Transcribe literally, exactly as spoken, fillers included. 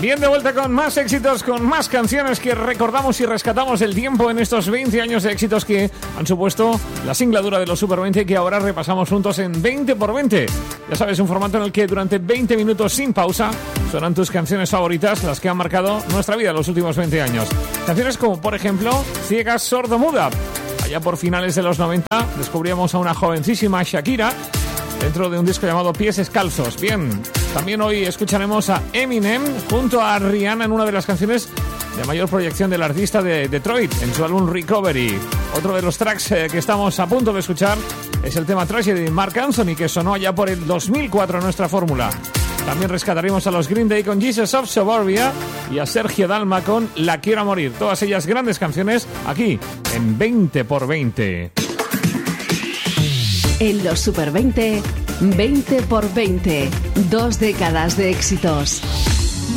Bien, de vuelta con más éxitos, con más canciones que recordamos y rescatamos el tiempo en estos veinte años de éxitos que han supuesto la singladura de los Super veinte, que ahora repasamos juntos en veinte por veinte. Ya sabes, un formato en el que durante veinte minutos sin pausa sonan tus canciones favoritas, las que han marcado nuestra vida en los últimos veinte años. Canciones como, por ejemplo, Ciega Sordomuda. Allá por finales de los noventa descubríamos a una jovencísima Shakira dentro de un disco llamado Pies Descalzos. Bien, también hoy escucharemos a Eminem junto a Rihanna en una de las canciones de mayor proyección del artista de Detroit, en su álbum Recovery. Otro de los tracks eh, que estamos a punto de escuchar es el tema Tragedy de Mark Anthony, que sonó allá por el dos mil cuatro en nuestra fórmula. También rescataremos a los Green Day con Jesus of Suburbia y a Sergio Dalma con La Quiero a Morir. Todas ellas grandes canciones aquí en veinte por veinte. En los Super veinte, veinte por veinte, dos décadas de éxitos.